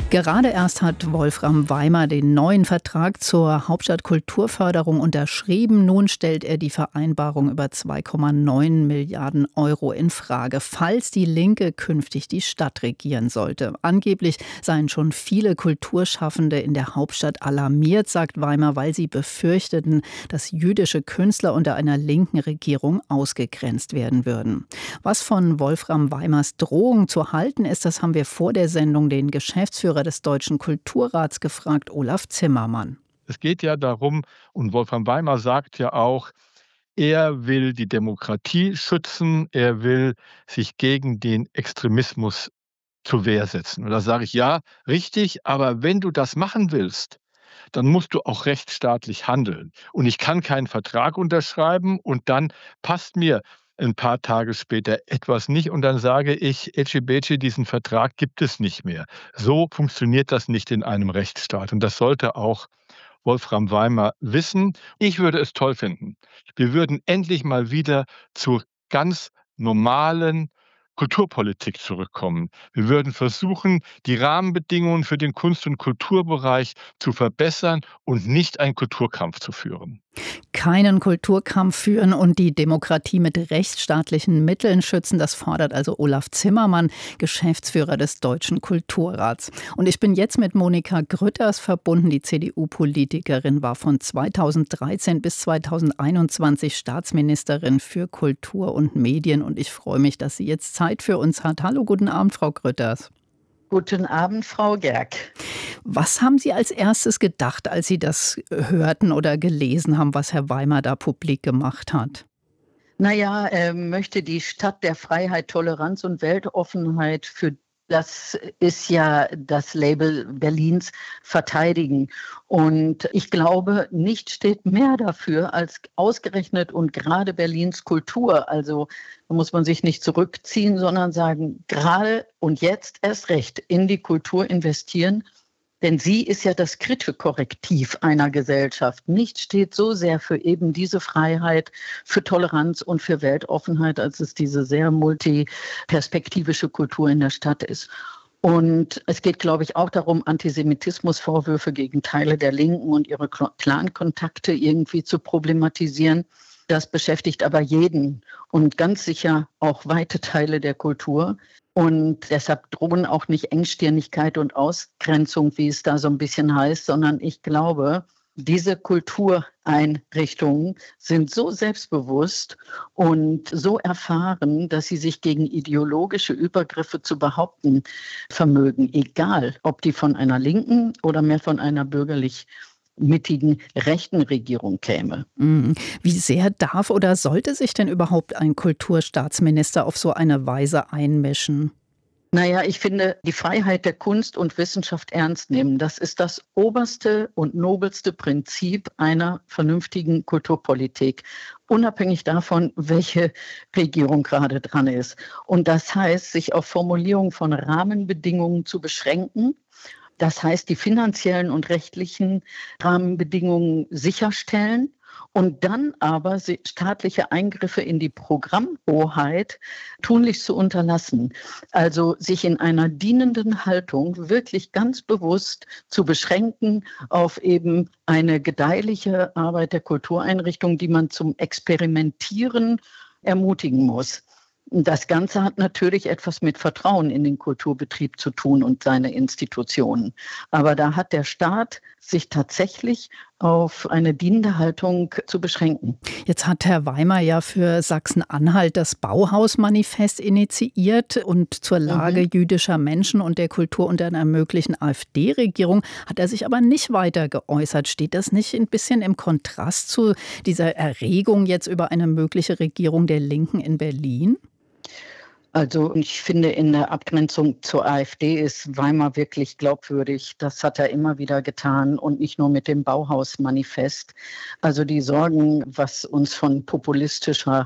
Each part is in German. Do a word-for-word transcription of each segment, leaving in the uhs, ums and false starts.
Gerade erst hat Wolfram Weimar den neuen Vertrag zur Hauptstadtkulturförderung unterschrieben. Nun stellt er die Vereinbarung über zwei Komma neun Milliarden Euro in Frage, falls die Linke künftig die Stadt regieren sollte. Angeblich seien schon viele Kulturschaffende in der Hauptstadt alarmiert, sagt Weimar, weil sie befürchteten, dass jüdische Künstler unter einer linken Regierung ausgegrenzt werden würden. Was von Wolfram Weimars Drohung zu halten ist, das haben wir vor der Sendung den Geschäftsführer des Deutschen Kulturrats gefragt, Olaf Zimmermann. Es geht ja darum, und Wolfram Weimar sagt ja auch, er will die Demokratie schützen, er will sich gegen den Extremismus zur Wehr setzen. Und da sage ich, ja, richtig, aber wenn du das machen willst, dann musst du auch rechtsstaatlich handeln. Und ich kann keinen Vertrag unterschreiben und dann passt mir ein paar Tage später etwas nicht und dann sage ich, Ecce Bece, diesen Vertrag gibt es nicht mehr. So funktioniert das nicht in einem Rechtsstaat und das sollte auch Wolfram Weimar wissen. Ich würde es toll finden. Wir würden endlich mal wieder zur ganz normalen Kulturpolitik zurückkommen. Wir würden versuchen, die Rahmenbedingungen für den Kunst- und Kulturbereich zu verbessern und nicht einen Kulturkampf zu führen. Keinen Kulturkampf führen und die Demokratie mit rechtsstaatlichen Mitteln schützen, das fordert also Olaf Zimmermann, Geschäftsführer des Deutschen Kulturrats. Und ich bin jetzt mit Monika Grütters verbunden. Die C D U-Politikerin war von zweitausenddreizehn bis zweitausendeinundzwanzig Staatsministerin für Kultur und Medien. Und ich freue mich, dass sie jetzt Zeit für uns hat. Hallo, guten Abend, Frau Grütters. Guten Abend, Frau Gerg. Was haben Sie als erstes gedacht, als Sie das hörten oder gelesen haben, was Herr Weimar da publik gemacht hat? Naja, er möchte die Stadt der Freiheit, Toleranz und Weltoffenheit, für das ist ja das Label Berlins, verteidigen. Und ich glaube, nichts steht mehr dafür als ausgerechnet und gerade Berlins Kultur. Also da muss man sich nicht zurückziehen, sondern sagen, gerade und jetzt erst recht in die Kultur investieren. Denn sie ist ja das kritische Korrektiv einer Gesellschaft. Nichts steht so sehr für eben diese Freiheit, für Toleranz und für Weltoffenheit, als es diese sehr multiperspektivische Kultur in der Stadt ist. Und es geht, glaube ich, auch darum, Antisemitismusvorwürfe gegen Teile der Linken und ihre Clan-Kontakte irgendwie zu problematisieren. Das beschäftigt aber jeden und ganz sicher auch weite Teile der Kultur. Und deshalb drohen auch nicht Engstirnigkeit und Ausgrenzung, wie es da so ein bisschen heißt, sondern ich glaube, diese Kultureinrichtungen sind so selbstbewusst und so erfahren, dass sie sich gegen ideologische Übergriffe zu behaupten vermögen, egal ob die von einer linken oder mehr von einer bürgerlich mittigen rechten Regierung käme. Wie sehr darf oder sollte sich denn überhaupt ein Kulturstaatsminister auf so eine Weise einmischen? Naja, ich finde, die Freiheit der Kunst und Wissenschaft ernst nehmen, das ist das oberste und nobelste Prinzip einer vernünftigen Kulturpolitik, unabhängig davon, welche Regierung gerade dran ist. Und das heißt, sich auf Formulierung von Rahmenbedingungen zu beschränken. Das heißt, die finanziellen und rechtlichen Rahmenbedingungen sicherstellen und dann aber staatliche Eingriffe in die Programmhoheit tunlichst zu unterlassen. Also sich in einer dienenden Haltung wirklich ganz bewusst zu beschränken auf eben eine gedeihliche Arbeit der Kultureinrichtung, die man zum Experimentieren ermutigen muss. Das Ganze hat natürlich etwas mit Vertrauen in den Kulturbetrieb zu tun und seine Institutionen. Aber da hat der Staat sich tatsächlich auf eine dienende Haltung zu beschränken. Jetzt hat Herr Weimar ja für Sachsen-Anhalt das Bauhaus-Manifest initiiert und zur Lage mhm. jüdischer Menschen und der Kultur unter einer möglichen AfD-Regierung hat er sich aber nicht weiter geäußert. Steht das nicht ein bisschen im Kontrast zu dieser Erregung jetzt über eine mögliche Regierung der Linken in Berlin? Also ich finde, in der Abgrenzung zur AfD ist Weimar wirklich glaubwürdig. Das hat er immer wieder getan und nicht nur mit dem Bauhaus-Manifest. Also die Sorgen, was uns von populistischer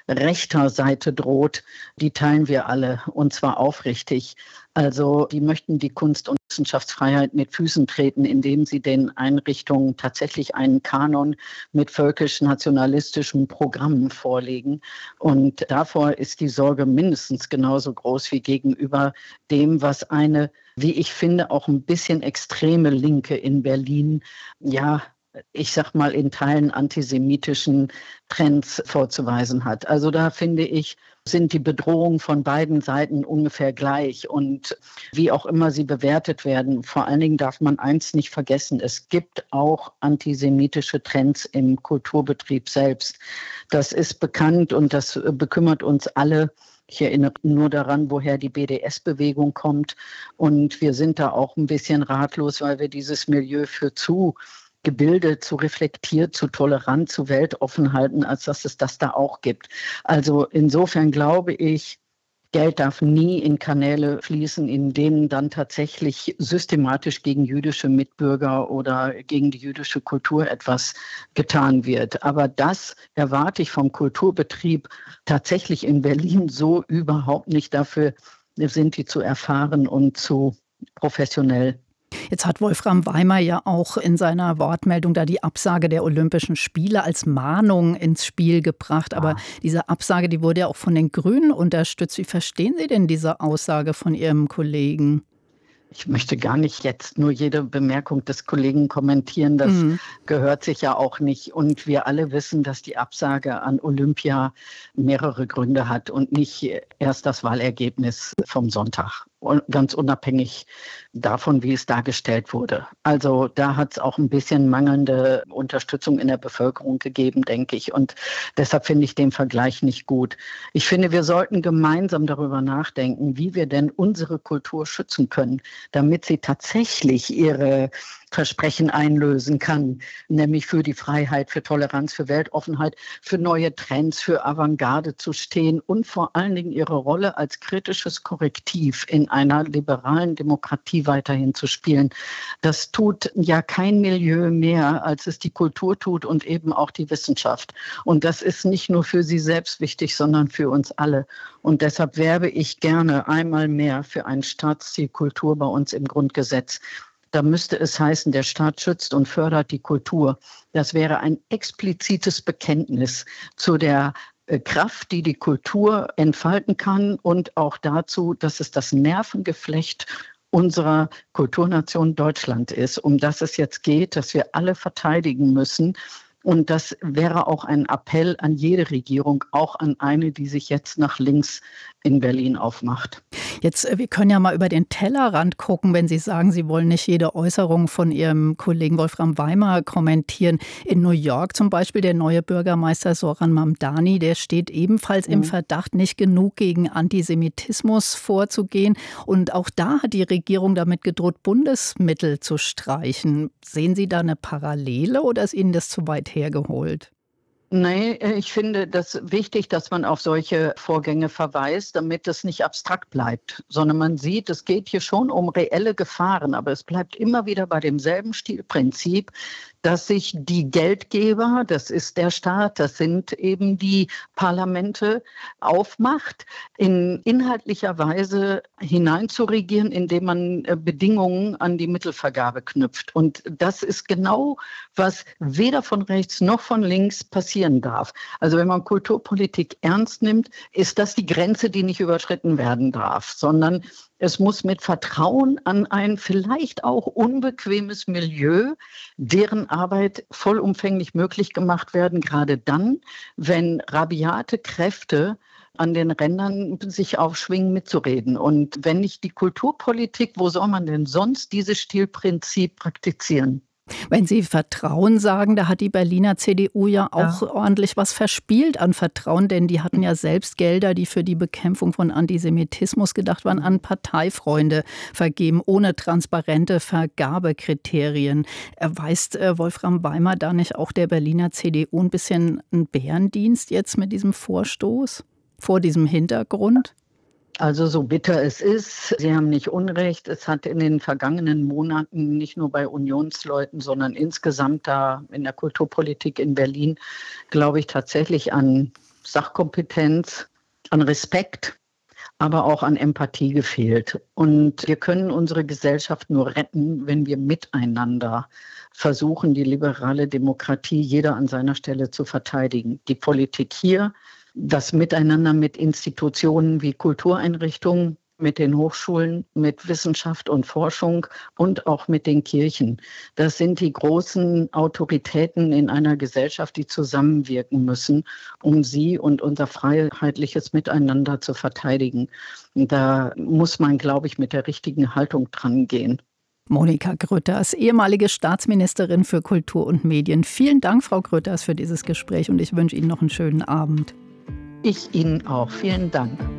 rechter Seite droht, die teilen wir alle, und zwar aufrichtig. Also die möchten die Kunst- und Wissenschaftsfreiheit mit Füßen treten, indem sie den Einrichtungen tatsächlich einen Kanon mit völkisch-nationalistischen Programmen vorlegen. Und davor ist die Sorge mindestens genauso groß wie gegenüber dem, was eine, wie ich finde, auch ein bisschen extreme Linke in Berlin, ja, ich sag mal, in Teilen antisemitischen Trends vorzuweisen hat. Also da finde ich, sind die Bedrohungen von beiden Seiten ungefähr gleich. Und wie auch immer sie bewertet werden, vor allen Dingen darf man eins nicht vergessen: Es gibt auch antisemitische Trends im Kulturbetrieb selbst. Das ist bekannt und das bekümmert uns alle. Ich erinnere nur daran, woher die B D S-Bewegung kommt. Und wir sind da auch ein bisschen ratlos, weil wir dieses Milieu für zu gebildet, zu reflektiert, zu tolerant, zu weltoffen halten, als dass es das da auch gibt. Also insofern glaube ich, Geld darf nie in Kanäle fließen, in denen dann tatsächlich systematisch gegen jüdische Mitbürger oder gegen die jüdische Kultur etwas getan wird. Aber das erwarte ich vom Kulturbetrieb tatsächlich in Berlin so überhaupt nicht. Dafür sind die zu erfahren und zu professionell. Jetzt hat Wolfram Weimer ja auch in seiner Wortmeldung da die Absage der Olympischen Spiele als Mahnung ins Spiel gebracht. Aber Ah. diese Absage, die wurde ja auch von den Grünen unterstützt. Wie verstehen Sie denn diese Aussage von Ihrem Kollegen? Ich möchte gar nicht jetzt nur jede Bemerkung des Kollegen kommentieren. Das Mhm. gehört sich ja auch nicht. Und wir alle wissen, dass die Absage an Olympia mehrere Gründe hat und nicht erst das Wahlergebnis vom Sonntag. Und ganz unabhängig davon, wie es dargestellt wurde. Also da hat es auch ein bisschen mangelnde Unterstützung in der Bevölkerung gegeben, denke ich. Und deshalb finde ich den Vergleich nicht gut. Ich finde, wir sollten gemeinsam darüber nachdenken, wie wir denn unsere Kultur schützen können, damit sie tatsächlich ihre Versprechen einlösen kann, nämlich für die Freiheit, für Toleranz, für Weltoffenheit, für neue Trends, für Avantgarde zu stehen und vor allen Dingen ihre Rolle als kritisches Korrektiv in einer liberalen Demokratie weiterhin zu spielen. Das tut ja kein Milieu mehr, als es die Kultur tut und eben auch die Wissenschaft. Und das ist nicht nur für sie selbst wichtig, sondern für uns alle. Und deshalb werbe ich gerne einmal mehr für ein Staatsziel Kultur bei uns im Grundgesetz. Da müsste es heißen, der Staat schützt und fördert die Kultur. Das wäre ein explizites Bekenntnis zu der äh, Kraft, die die Kultur entfalten kann und auch dazu, dass es das Nervengeflecht unserer Kulturnation Deutschland ist, um das es jetzt geht, dass wir alle verteidigen müssen. Und das wäre auch ein Appell an jede Regierung, auch an eine, die sich jetzt nach links in Berlin aufmacht. Jetzt, äh, wir können ja mal über den Tellerrand gucken, wenn Sie sagen, Sie wollen nicht jede Äußerung von Ihrem Kollegen Wolfram Weimer kommentieren. In New York zum Beispiel, der neue Bürgermeister Zoran Mamdani, der steht ebenfalls mhm. im Verdacht, nicht genug gegen Antisemitismus vorzugehen. Und auch da hat die Regierung damit gedroht, Bundesmittel zu streichen. Sehen Sie da eine Parallele oder ist Ihnen das zu weit hergeholt? Nee, ich finde das wichtig, dass man auf solche Vorgänge verweist, damit es nicht abstrakt bleibt, sondern man sieht, es geht hier schon um reelle Gefahren, aber es bleibt immer wieder bei demselben Stilprinzip, dass sich die Geldgeber, das ist der Staat, das sind eben die Parlamente, aufmacht, in inhaltlicher Weise hineinzuregieren, indem man Bedingungen an die Mittelvergabe knüpft. Und das ist genau, was weder von rechts noch von links passieren darf. Also wenn man Kulturpolitik ernst nimmt, ist das die Grenze, die nicht überschritten werden darf, sondern es muss mit Vertrauen an ein vielleicht auch unbequemes Milieu, deren Arbeit vollumfänglich möglich gemacht werden, gerade dann, wenn rabiate Kräfte an den Rändern sich aufschwingen, mitzureden. Und wenn nicht die Kulturpolitik, wo soll man denn sonst dieses Stilprinzip praktizieren? Wenn Sie Vertrauen sagen, da hat die Berliner C D U ja auch ja. ordentlich was verspielt an Vertrauen, denn die hatten ja selbst Gelder, die für die Bekämpfung von Antisemitismus gedacht waren, an Parteifreunde vergeben, ohne transparente Vergabekriterien. Erweist äh, Wolfram Weimer da nicht auch der Berliner C D U ein bisschen einen Bärendienst jetzt mit diesem Vorstoß, vor diesem Hintergrund? Also so bitter es ist, Sie haben nicht Unrecht, es hat in den vergangenen Monaten nicht nur bei Unionsleuten, sondern insgesamt da in der Kulturpolitik in Berlin, glaube ich, tatsächlich an Sachkompetenz, an Respekt, aber auch an Empathie gefehlt. Und wir können unsere Gesellschaft nur retten, wenn wir miteinander versuchen, die liberale Demokratie jeder an seiner Stelle zu verteidigen. Die Politik hier, das Miteinander mit Institutionen wie Kultureinrichtungen, mit den Hochschulen, mit Wissenschaft und Forschung und auch mit den Kirchen. Das sind die großen Autoritäten in einer Gesellschaft, die zusammenwirken müssen, um sie und unser freiheitliches Miteinander zu verteidigen. Da muss man, glaube ich, mit der richtigen Haltung dran gehen. Monika Grütters, ehemalige Staatsministerin für Kultur und Medien. Vielen Dank, Frau Grütters, für dieses Gespräch und ich wünsche Ihnen noch einen schönen Abend. Ich Ihnen auch. Vielen Dank.